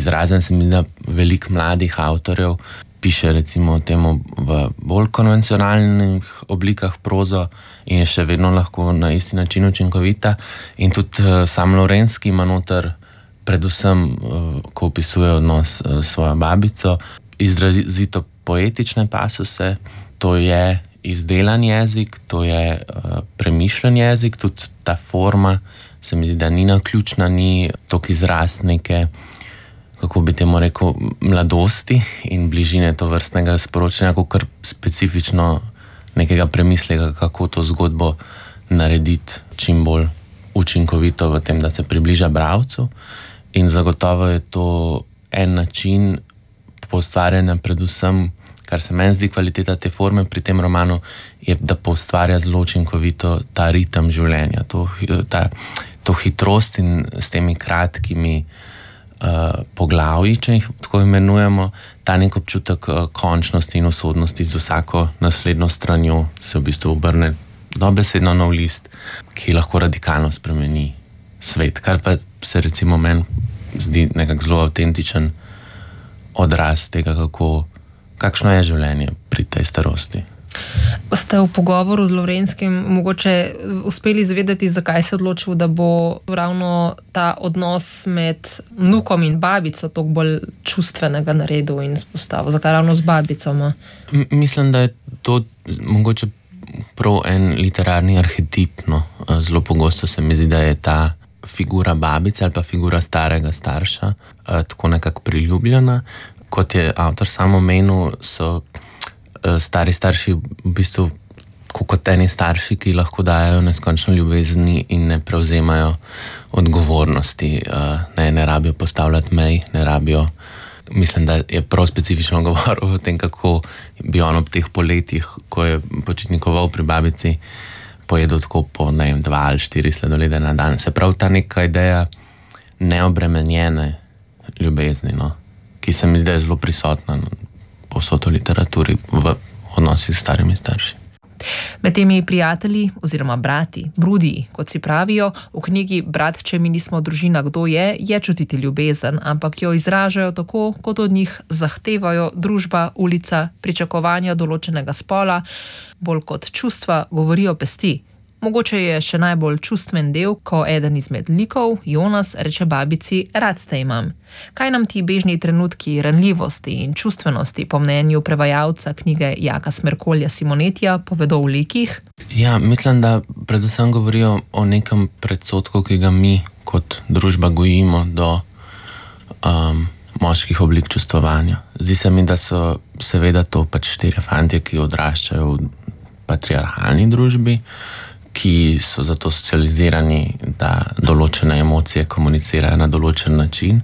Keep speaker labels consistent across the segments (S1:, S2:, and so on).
S1: izrazen. Se mi zdi, da veliko mladih avtorjev piše recimo o tem v bolj konvencionalnih oblikah prozo in je še vedno lahko na isti način učinkovita. In tudi sam Lorenský ima noter, predvsem, ko opisuje odnos s svojo babico, izrazito poetične pasuse. To je izdelan jezik, to je premišljen jezik, tudi ta forma se mi zdi, da ni naključna, ni toliko izraz neke, kako bi temu rekel, mladosti in bližine tovrstnega sporočanja, kakor specifično nekega premisleka, kako to zgodbo narediti čim bolj učinkovito v tem, da se približa bralcu. In zagotovo je to en način poustvarjanja, predvsem, kar se meni zdi kvaliteta te forme pri tem romanu, je, da poustvarja zelo učinkovito ta ritem življenja, to hitrost in s temi kratkimi poglavji, če jih tako imenujemo, ta nek občutek končnosti in usodnosti z vsako naslednjo stranjo se v bistvu obrne dobesedno nov list, ki lahko radikalno spremeni svet, kar pa se recimo meni zdi nekako zelo avtentičen odraz tega, kakšno je življenje pri tej starosti.
S2: Ste v pogovoru z Lorenským mogoče uspeli izvedeti, zakaj se je odločil, da bo ravno ta odnos med vnukom in babico toliko bolj čustvenega naredil in spostavil? Zakaj ravno z babicoma?
S1: Mislim, da je to mogoče prav en literarni arhetip, no. Zelo pogosto se mi zdi, da je ta figura babice ali pa figura starega starša tako nekako priljubljena. Kot je avtor sam omenil, so stari starši v bistvu kot eni starši, ki lahko dajo neskončno ljubezni in ne prevzemajo odgovornosti. Ne rabijo postavljati mej, ne rabijo. Mislim, da je prav specifično govoril o tem, kako bi on ob teh poletjih, ko je počitnikoval pri babici, pojedel tako po, 2 ali 4 sladolede na dan. Se pravi, ta neka ideja neobremenjene ljubezni, no, ki se mi zdi, da je zelo prisotna povsod v literaturi v odnosih s starimi starši.
S2: Med temi prijatelji oziroma brati, brudiji, kot si pravijo, v knjigi Brat, če mi nismo družina, kdo je čutiti ljubezen, ampak jo izražajo tako, kot od njih zahtevajo družba, ulica, pričakovanja določenega spola, bolj kot čustva govorijo pesti. Mogoče je še najbolj čustven del, ko eden izmed likov, Jonas, reče babici: "Rad te imam." Kaj nam ti bežni trenutki ranljivosti in čustvenosti po mnenju prevajalca knjige Jaka Smerkolja Simonetija povedo v likih?
S1: Ja, mislim, da predvsem govorijo o nekem predsodku, ki ga mi kot družba gojimo do moških oblik čustvovanja. Zdi se mi, da so seveda to pač 4 fantje, ki odraščajo v patriarhalni družbi, ki so zato socializirani, da določene emocije komunicirajo na določen način.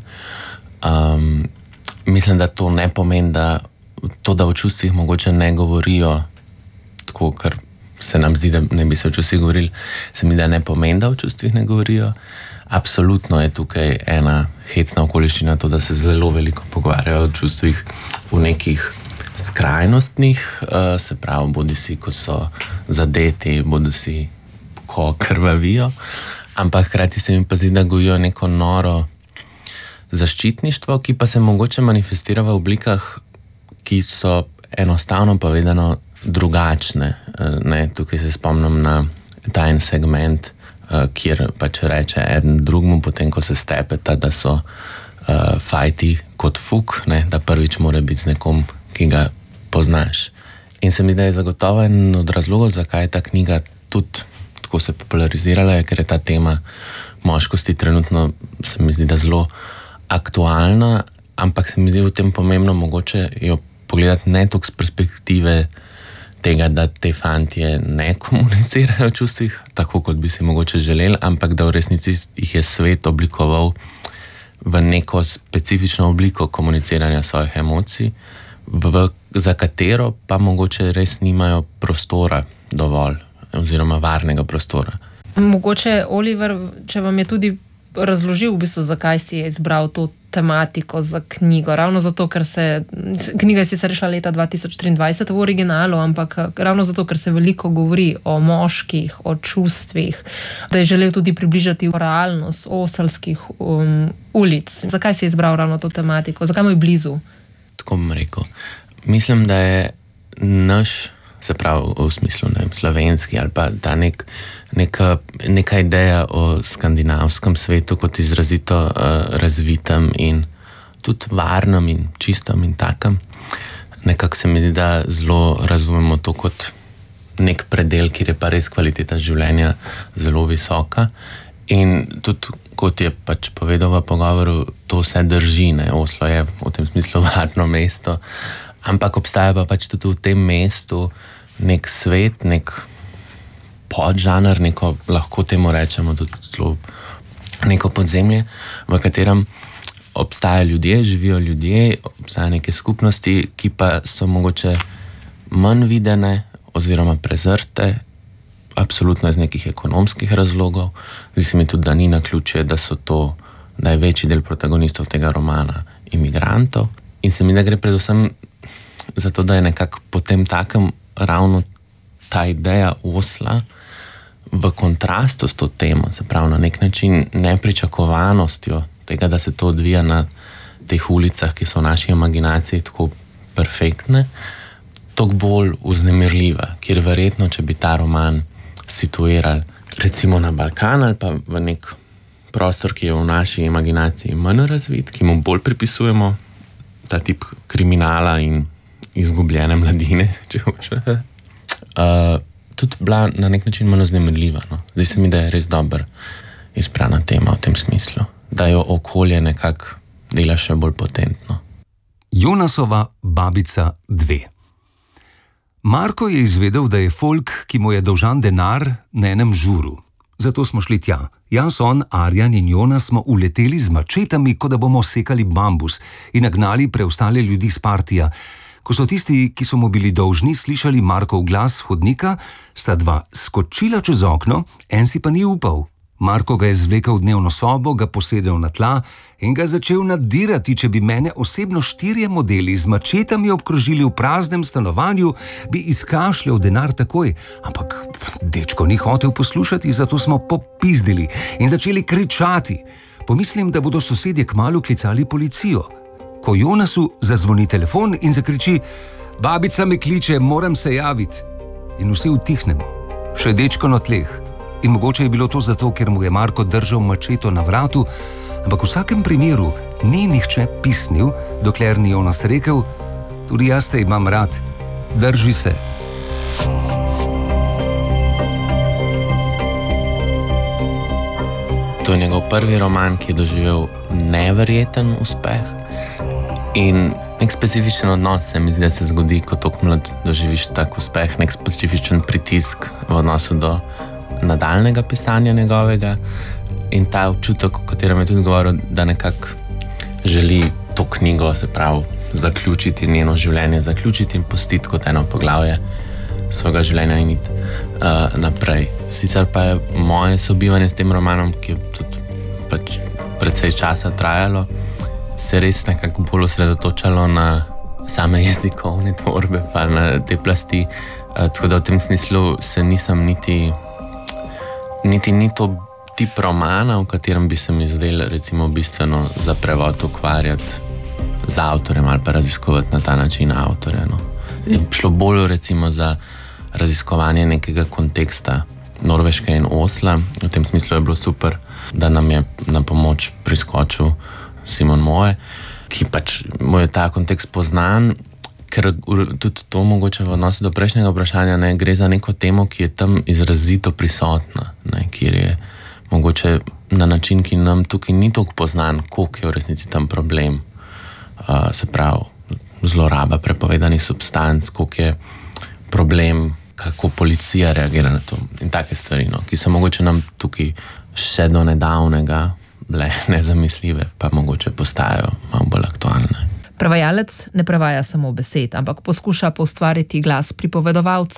S1: Mislim, da to ne pomeni, da v čustvih mogoče ne govorijo tako, ker se nam zdi, da ne bi se v čustvih govorili, se mi da ne pomeni, da v čustvih ne govorijo. Absolutno je tukaj ena hecna okoliščina to, da se zelo veliko pogovarjajo o čustvih v nekih skrajnostnih, se pravi, bodisi ko so zadeti, bodisi ko krvavijo, ampak hkrati se mi pa zdi, da gojijo neko noro zaščitništvo, ki pa se mogoče manifestira v oblikah, ki so enostavno povedano drugačne. Tukaj se spomnim na ta en segment, kjer pač reče eden drugmu, potem ko se stepeta, da so fajti kot fuk, da prvič mora biti z nekom, ki ga poznaš. In se mi da je zagotovo en od razlogov, zakaj je ta knjiga tudi tako se popularizirala, ker je ta tema moškosti trenutno, se mi zdi, da zelo aktualna, ampak se mi zdi v tem pomembno mogoče jo pogledati ne toliko z perspektive tega, da te fantje ne komunicirajo v čustvih, tako kot bi si mogoče želeli, ampak da v resnici jih je svet oblikoval v neko specifično obliko komuniciranja svojih emocij, za katero pa mogoče res nimajo prostora dovolj, oziroma varnega prostora.
S2: Mogoče, Oliver, če vam je tudi razložil v bistvu, zakaj si je izbral to tematiko za knjigo? Ravno zato, ker knjiga je sicer šla leta 2023 v originalu, ampak ravno zato, ker se veliko govori o moških, o čustvih, da je želel tudi približati realnost oselskih ulic. Zakaj si je izbral ravno to tematiko? Zakaj mu je blizu?
S1: Tako bom rekel. Mislim, da je naš, se pravi v smislu slovenski ali pa ta neka ideja o skandinavskem svetu kot izrazito razvitem in tudi varnem in čistem in takem. Nekako se mi zdi, da zelo razumemo to kot nek predel, kjer je pa res kvaliteta življenja zelo visoka. In tudi, kot je pač povedal v pogovoru, to vse drži, ne? Oslo je v tem smislu varno mesto, ampak obstaja pa pač tudi v tem mestu nek svet, nek podžanr, neko, lahko temu rečemo tudi celo neko podzemlje, v katerem obstajajo ljudje, živijo ljudje, obstajajo neke skupnosti, ki pa so mogoče manj videne oziroma prezrte, absolutno iz nekih ekonomskih razlogov. Zdi se mi tudi, da ni naključje, da je večji del protagonistov tega romana imigrantov. In se mi da gre predvsem za to, da je nekako potem takem ravno ta ideja Osla v kontrastu s to temo, se pravi na nek način nepričakovanostjo tega, da se to odvija na teh ulicah, ki so v naši imaginaciji tako perfektne, toliko bolj vznemirljiva, kjer verjetno, če bi ta roman situirali recimo na Balkan ali pa v nek prostor, ki je v naši imaginaciji manj razvit, ki mu bolj pripisujemo ta tip kriminala in izgubljene mladine, če hočete, tudi bila na nek način manj vznemirljiva. No. Zdi se mi, da je res dobro izbrana tema v tem smislu, da jo okolje nekako dela še bolj potentno.
S3: Jonasova babica 2. Marko je izvedel, da je folk, ki mu je dolžan denar, na enem žuru. Zato smo šli tja. Jaz, on, Arjan in Jonas smo uleteli z mačetami, kot da bomo sekali bambus in nagnali preostale ljudi s partija. Ko so tisti, ki so mu bili dolžni, slišali Markov glas s hodnika, sta dva skočila čez okno, en si pa ni upal. Marko ga je zvlekel v dnevno sobo, ga posedel na tla in ga začel nadirati. Če bi mene osebno 4 modeli z mačetami obkrožili v praznem stanovanju, bi izkašljal denar takoj. Ampak dečko ni hotel poslušati, zato smo popizdili in začeli kričati. Pomislim, da bodo sosedje kmalu klicali policijo. Ko Jonasu zazvoni telefon in zakriči: "Babica me kliče, moram se javiti." In vsi utihnemo, še dečko na tleh. In mogoče je bilo to zato, ker mu je Marko držal mačeto na vratu, ampak v vsakem primeru ni nihče pisnil, dokler ni Jonas rekel: "Tudi jaz te imam rad, drži se."
S1: To je njegov prvi roman, ki je doživel neverjeten uspeh in nek specifičen odnos se mi zdi, da se zgodi, ko tako mlad doživiš tak uspeh, nek specifičen pritisk v odnosu do nadaljnega pisanja njegovega in ta občutek, o katerem je tudi govoril, da nekako želi to knjigo, se pravi, zaključiti, njeno življenje zaključiti in pustiti kot eno poglavje svojega življenja in iti naprej. Sicer pa je moje sobivanje s tem romanom, ki je tudi pač precej časa trajalo, se res nekako bolj osredotočalo na same jezikovne tvorbe pa na te plasti, tako da v tem smislu se nisem niti ni to tip romana, v katerem bi se mi zdel recimo bistveno za prevod ukvarjati z avtorjem ali pa raziskovati na ta način avtorja. No. Je šlo bolj recimo za raziskovanje nekega konteksta Norveške in Osla. V tem smislu je bilo super, da nam je na pomoč priskočil Simon Moje, ki pač mu je ta kontekst poznan, ker tudi to mogoče v odnosu do prejšnjega vprašanja ne gre za neko temo, ki je tam izrazito prisotna, ne, kjer je mogoče na način, ki nam tukaj ni toliko poznan, koliko je v resnici tam problem, se pravi zloraba prepovedanih substanc, koliko je problem, kako policija reagira na to in take stvari, no, ki so mogoče nam tukaj še do nedavnega bile nezamisljive, pa mogoče postajajo malo bolj aktualne.
S2: Prevajalec ne prevaja samo besed, ampak poskuša poustvariti glas pripovedovalca.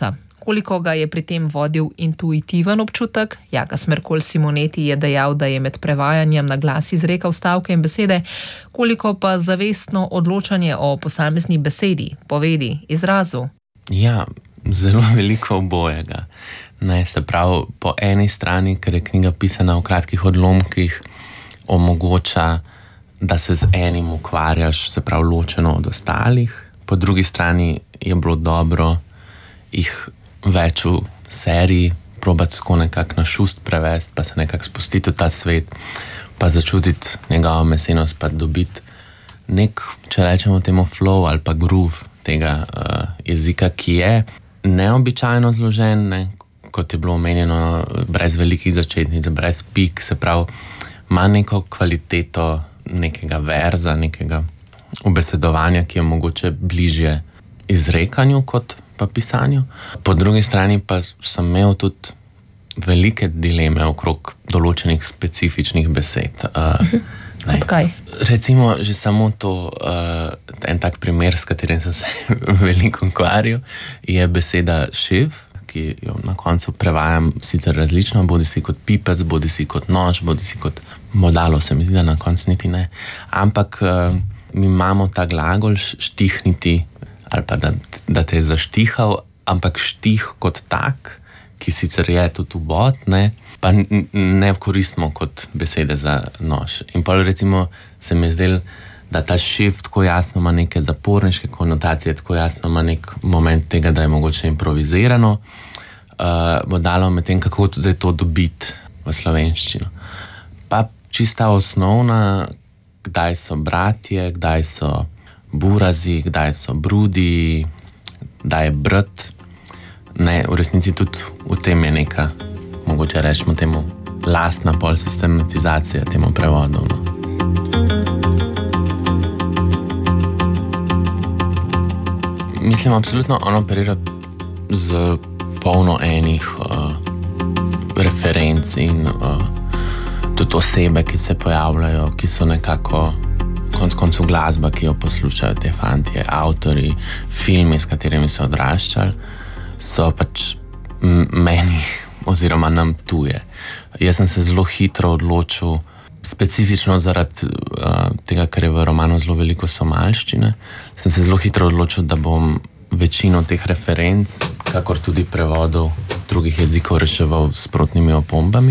S2: Koliko ga je pri tem vodil intuitiven občutek? Jagas Merkol Simoneti je dejal, da je med prevajanjem na glas izrekal stavke in besede, koliko pa zavestno odločanje o posamezni besedi, povedi, izrazu?
S1: Ja, zelo veliko obojega. Ne, se pravi, po eni strani, ker je knjiga pisana v kratkih odlomkih, omogoča, da se z enim ukvarjaš, se pravi, ločeno od ostalih. Po drugi strani je bilo dobro jih več v seriji probati tako nekako na šust prevesti, pa se nekako spustiti v ta svet, pa začutiti njegovo mesenost, pa dobiti nek, če rečemo temu flow ali pa groove tega jezika, ki je neobičajno zložen, ne, kot je bilo omenjeno, brez velikih začetnic, brez pik, se pravi, ima neko kvaliteto nekega verza, nekega ubesedovanja, ki je mogoče bližje izrekanju kot pa pisanju. Po drugi strani pa sem imel tudi velike dileme okrog določenih specifičnih besed.
S2: Kaj?
S1: Recimo, že samo to, en tak primer, s katerim sem se veliko ukvarjal, je beseda šiv, ki jo na koncu prevajam sicer različno, bodi si kot pipec, bodi si kot nož, bodi si kot modalo, se mi zdi, da na koncu niti ne. Ampak mi imamo ta glagol štihniti, ali pa da te je zaštihal, ampak štih kot tak, ki sicer je tudi ubod, ne, pa ne koristimo kot besede za nož. In pol recimo se mi je zdelo, da ta šiv tako jasno ima neke zaporniške konotacije, tako jasno ima nek moment tega, da je mogoče improvizirano, bo dalo med tem, kako zdaj to dobiti v slovenščino. Pa čista osnovna, kdaj so bratje, kdaj so burazi, kdaj so brudi, kdaj je brat. Ne, v resnici tudi v tem je neka, mogoče rečemo temu, lastna pol sistematizacija temu prevodu. No. Mislim, absolutno on operira z polno enih referenc in tudi osebe, ki se pojavljajo, ki so nekako konec koncev glasba, ki jo poslušajo te fantje, avtori, filmi, s katerimi so odraščali, so pač meni oziroma nam tuje. Jaz sem se zelo hitro odločil, specifično zaradi tega, ker je v romanu zelo veliko somalščine, sem se zelo hitro odločil, da bom večino teh referenc, kakor tudi prevodov drugih jezikov reševal s sprotnimi opombami.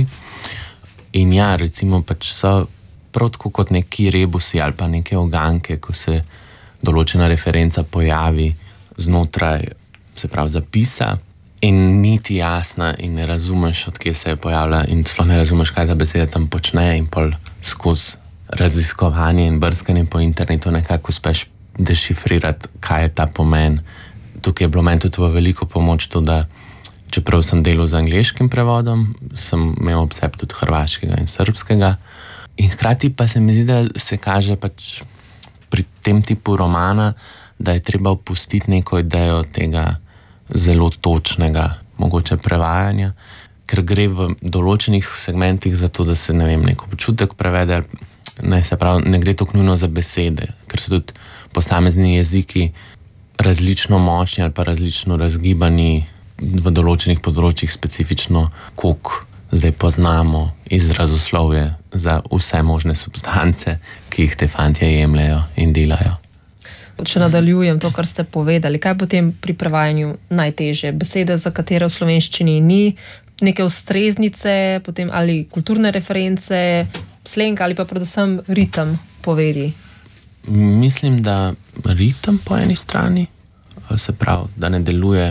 S1: In ja, recimo pač so prav tako kot neki rebusi ali pa neke oganke, ko se določena referenca pojavi znotraj, se pravi, zapisa in ni ti jasna in ne razumeš, od kje se je pojavila in sploh ne razumeš, kaj ta beseda tam počne in pol skozi raziskovanje in brskanje po internetu nekako uspeš dešifrirati, kaj je ta pomen. Tukaj je bilo meni tudi v veliko pomoč to, da čeprav sem delal z angleškim prevodom, sem imel obseb tudi hrvaškega in srbskega. In hkrati pa se mi zdi, da se kaže pač pri tem tipu romana, da je treba opustiti neko idejo tega zelo točnega, mogoče prevajanja, ker gre v določenih segmentih za to, da se, ne vem, neko počutek prevede, ne, se pravi, ne gre toliko nujno za besede, ker so tudi posamezni jeziki različno močni ali pa različno razgibani v določenih področjih, specifično, koliko zdaj poznamo izrazoslovje za vse možne substance, ki jih te fantje jemljajo in delajo.
S2: Če nadaljujem to, kar ste povedali, kaj potem pri prevajanju najtežje? Besede, za katere v slovenščini ni, neke ustreznice, potem ali kulturne reference, slang ali pa predvsem ritem povedi?
S1: Mislim, da ritem po eni strani, se pravi, da ne deluje,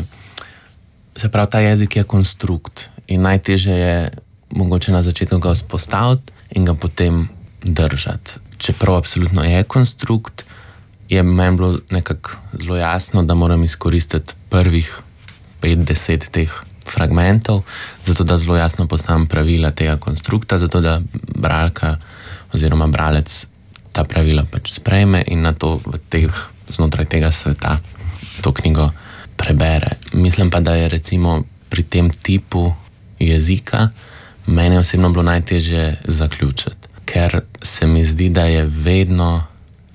S1: se pravi, ta jezik je konstrukt in najtežje je mogoče na začetku ga vzpostaviti in ga potem držati. Čeprav absolutno je konstrukt, je meni bilo nekako zelo jasno, da moram izkoristiti prvih 5-10 teh fragmentov, zato da zelo jasno poznam pravila tega konstrukta, zato da bralka oziroma bralec ta pravila pač sprejme in na to znotraj tega sveta to knjigo prebere. Mislim pa, da je recimo pri tem tipu jezika meni osebno bilo najtežje zaključiti, ker se mi zdi, da je vedno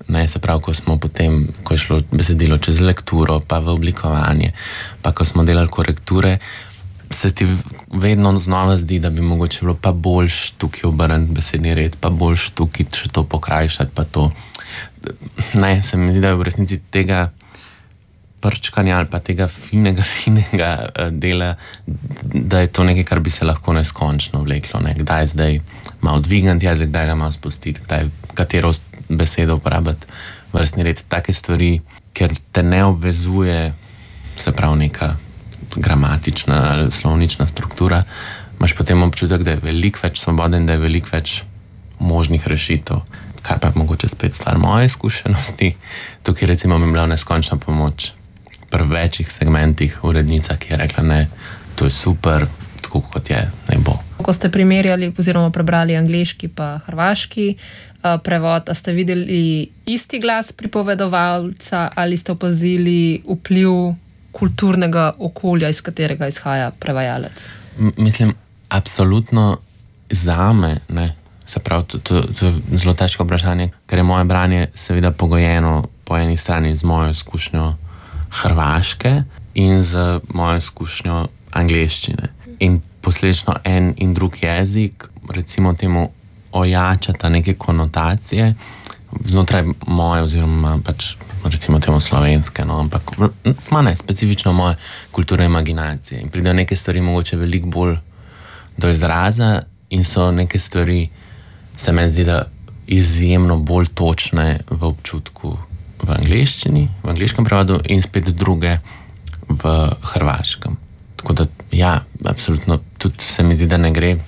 S1: ne, se pravi, ko je šlo besedilo čez lekturo, pa v oblikovanje, pa ko smo delali korekture, se ti vedno znova zdi, da bi mogoče bilo pa boljš tukaj obrniti besedni red, pa boljš tukaj še to pokrajšati, pa to. Ne, se mi zdi, da je v resnici tega prčkanja ali pa tega finega dela, da je to nekaj, kar bi se lahko neskončno vleklo. Ne? Kdaj zdaj malo dvigant jezik, kdaj ga malo spustiti, katero besedo uporabiti, vrstni red, take stvari, ker te ne obvezuje, se pravi neka gramatična ali slovnična struktura, imaš potem občutek, da je veliko več svobode in da je veliko več možnih rešitev, kar pa je mogoče spet stvar moje izkušenosti. Tukaj recimo mi je bila neskončna pomoč pri večjih segmentih urednica, ki je rekla, ne, to je super, tako kot je, ne bo.
S2: Ko ste primerjali oziroma prebrali angleški pa hrvaški prevod, a ste videli isti glas pripovedovalca ali ste opazili vpliv kulturnega okolja, iz katerega izhaja prevajalec?
S1: Mislim, absolutno zame, ne, se pravi, to je zelo težko vprašanje, ker je moje branje seveda pogojeno po eni strani z mojo izkušnjo hrvaške in z mojo izkušnjo angleščine. In posledično en in drug jezik, recimo temu, ojačata neke konotacije znotraj moje oziroma pač recimo temu slovenske, no, ampak ne, specifično moje kulturne imaginacije. In pridejo neke stvari mogoče veliko bolj do izraza in so neke stvari, se meni zdi, da izjemno bolj točne v občutku v angleščini, v angleškem prevodu in spet druge v hrvaškem. Tako da, ja, absolutno, tudi se mi zdi, da ne gre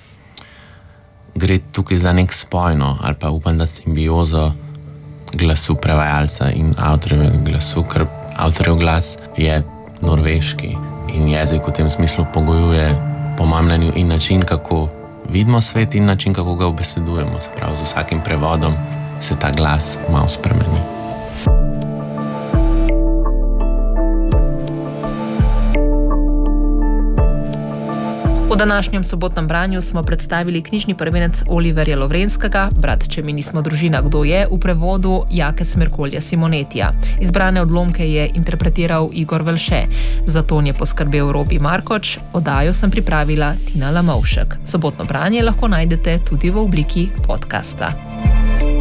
S1: tukaj za nek spojno ali pa upam, da simbiozo glasu prevajalca in avtorjevega glasu, ker avtorjev glas je norveški in jezik v tem smislu pogojuje, po mojem mnenju, in način, kako vidimo svet in način, kako ga ubesedujemo. Se pravi, z vsakim prevodom se ta glas malo spremeni.
S2: V današnjem sobotnem branju smo predstavili knjižni prvenec Oliverja Lovrenskega, Brat, če mi nismo družina, kdo je, v prevodu Jake Smerkolja Simonetija. Izbrane odlomke je interpretiral Igor Velše, za ton je poskrbel Robi Markoč, oddajo sem pripravila Tina Lamovšek. Sobotno branje lahko najdete tudi v obliki podcasta.